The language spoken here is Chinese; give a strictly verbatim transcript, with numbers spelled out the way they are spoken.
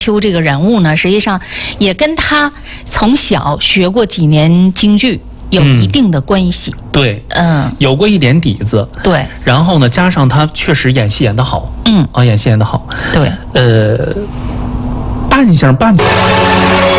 秋这个人物呢，实际上也跟他从小学过几年京剧有一定的关系。 嗯、对， 嗯， 有过一点底子。 对， 然后呢，加上他确实演戏演得好。 嗯， 啊，演戏演得好。 对， 呃，扮相扮起来。